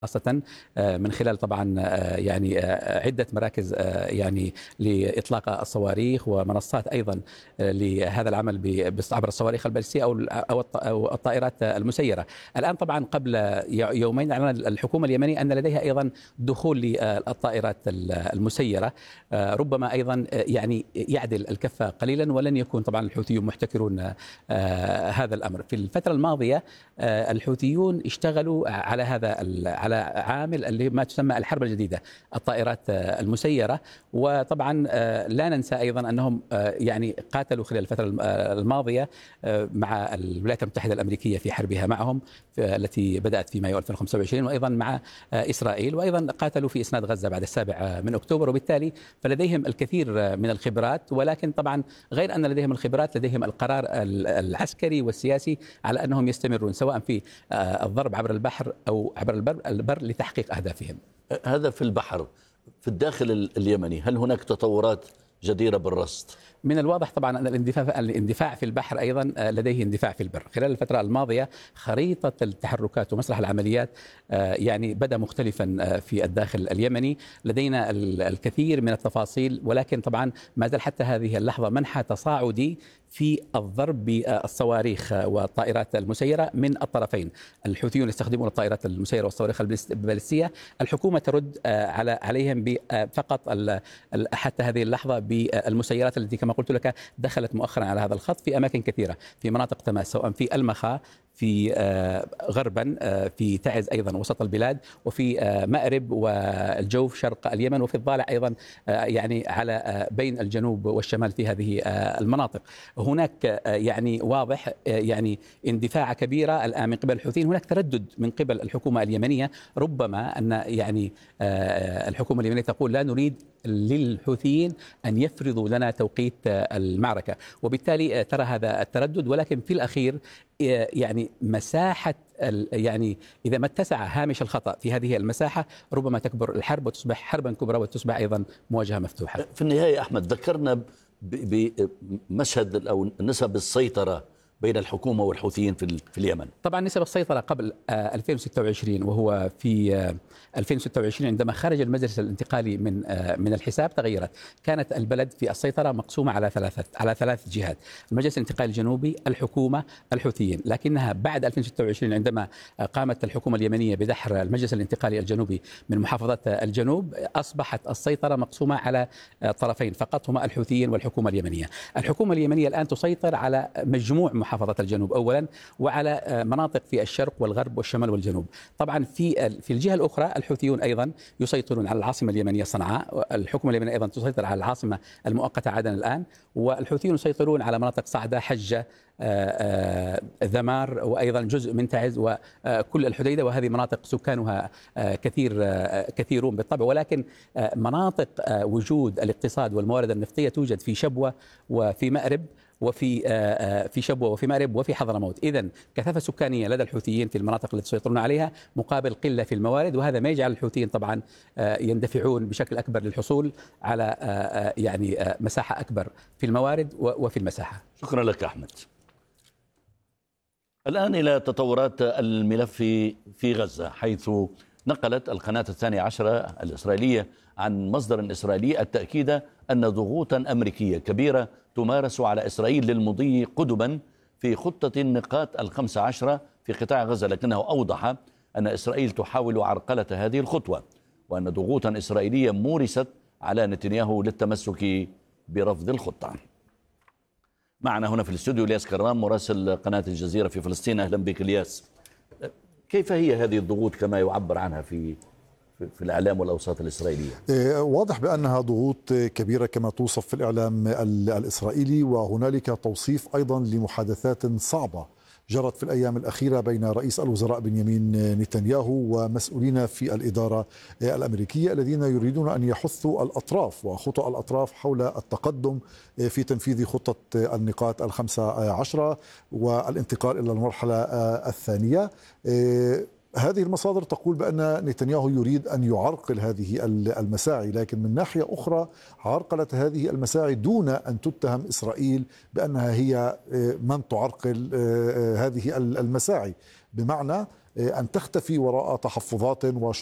خاصة من خلال طبعا يعني عدة مراكز يعني لإطلاق الصواريخ ومنصات أيضا لهذا العمل عبر الصواريخ البالستية أو الطائرات المسيرة. الآن طبعا قبل يومين أعلن الحكومة اليمنية أن لديها أيضا دخول للطائرات المسيرة، ربما أيضا يعني يعدل الكفة قليلا، ولن يكون طبعا الحوثيون محتكرون هذا الأمر. في الفترة الماضية الحوثيون اشتغلوا على عامل اللي ما تسمى الحرب الجديدة، الطائرات المسيرة. وطبعا لا ننسى أيضا أنهم يعني قاتلوا خلال الفترة الماضية مع الولايات المتحدة الأمريكية في حربها معهم التي بدأت في مايو 2025، وأيضا مع إسرائيل، وأيضا قاتلوا في إسناد غزة بعد 7 أكتوبر. وبالتالي فلديهم الكثير من الخبرات، ولكن طبعا غير أن لديهم الخبرات لديهم القرار العسكري والسياسي على أنهم يستمرون سواء في الضرب عبر البحر أو عبر البر لتحقيق أهدافهم. هذا في البحر. في الداخل اليمني هل هناك تطورات جديرة بالرصد؟ من الواضح طبعا أن الاندفاع في البحر أيضا لديه اندفاع في البر. خلال الفترة الماضية خريطة التحركات ومسرح العمليات يعني بدأ مختلفا في الداخل اليمني. لدينا الكثير من التفاصيل، ولكن طبعا ما زال حتى هذه اللحظة منحى تصاعدي في الضرب بالصواريخ والطائرات المسيرة من الطرفين. الحوثيون يستخدمون الطائرات المسيرة والصواريخ البالستية، الحكومة ترد عليهم فقط حتى هذه اللحظة بالمسيرات التي كما قلت لك دخلت مؤخرا على هذا الخط في أماكن كثيرة في مناطق تماس، سواء في المخا، في غربا، في تعز أيضا وسط البلاد، وفي مأرب والجوف شرق اليمن، وفي الضالع أيضا يعني على بين الجنوب والشمال في هذه المناطق. هناك يعني واضح يعني اندفاع كبيرة الآن من قبل الحوثيين. هناك تردد من قبل الحكومة اليمنية، ربما أن يعني الحكومة اليمنية تقول لا نريد للحوثيين أن يفرضوا لنا توقيت المعركة، وبالتالي ترى هذا التردد. ولكن في الأخير يعني مساحة يعني إذا ما اتسع هامش الخطأ في هذه المساحة ربما تكبر الحرب وتصبح حربا كبرى وتصبح أيضا مواجهة مفتوحة. في النهاية أحمد، ذكرنا بمشهد أو نسب السيطرة بين الحكومة والحوثيين في اليمن. طبعا نسب السيطرة قبل 2026 وهو في 2026 عندما خرج المجلس الانتقالي من الحساب تغيرت. كانت البلد في السيطرة مقسومة على ثلاث جهات: المجلس الانتقالي الجنوبي، الحكومة، الحوثيين. لكنها بعد 2026 عندما قامت الحكومة اليمنية بدحر المجلس الانتقالي الجنوبي من محافظات الجنوب، أصبحت السيطرة مقسومة على طرفين فقط هما الحوثيين والحكومة اليمنية. الحكومة اليمنية الآن تسيطر على مجموع محافظة الجنوب أولا، وعلى مناطق في الشرق والغرب والشمال والجنوب. طبعا في الجهة الأخرى الحوثيون أيضا يسيطرون على العاصمة اليمنية صنعاء، الحكومة اليمنية أيضا تسيطر على العاصمة المؤقتة عدن الآن، والحوثيون يسيطرون على مناطق صعدة، حجة، ذمار، وأيضا جزء من تعز وكل الحديدة، وهذه مناطق سكانها كثيرون بالطبع. ولكن مناطق وجود الاقتصاد والموارد النفطية توجد في شبوة وفي مأرب وفي شبوة وفي مأرب وفي حضرموت. إذن كثافة سكانية لدى الحوثيين في المناطق التي يسيطرون عليها مقابل قلة في الموارد، وهذا ما يجعل الحوثيين طبعا يندفعون بشكل أكبر للحصول على يعني مساحة أكبر في الموارد وفي المساحة. شكرا لك أحمد. الآن إلى تطورات الملف في غزة، حيث نقلت القناة 12 الإسرائيلية عن مصدر إسرائيلي التأكيد أن ضغوطا أمريكية كبيرة تمارس على إسرائيل للمضي قدما في خطة النقاط 15 في قطاع غزة، لكنه أوضح أن إسرائيل تحاول عرقلة هذه الخطوة، وأن ضغوطا إسرائيلية مورست على نتنياهو للتمسك برفض الخطة. معنا هنا في الاستوديو الياس كرام مراسل قناة الجزيرة في فلسطين. أهلا بك الياس. كيف هي هذه الضغوط كما يعبر عنها في الإعلام والأوساط الإسرائيلية؟ واضح بأنها ضغوط كبيرة كما توصف في الإعلام الإسرائيلي، وهنالك توصيف أيضا لمحادثات صعبة جرت في الأيام الأخيرة بين رئيس الوزراء بنيامين نتنياهو ومسؤولين في الإدارة الأمريكية الذين يريدون أن يحثوا الأطراف وخطأ الأطراف حول التقدم في تنفيذ خطة النقاط 15 والانتقال إلى المرحلة الثانية. هذه المصادر تقول بأن نتنياهو يريد أن يعرقل هذه المساعي، لكن من ناحية أخرى عرقلت هذه المساعي دون أن تتهم إسرائيل بأنها هي من تعرقل هذه المساعي، بمعنى أن تختفي وراء تحفظات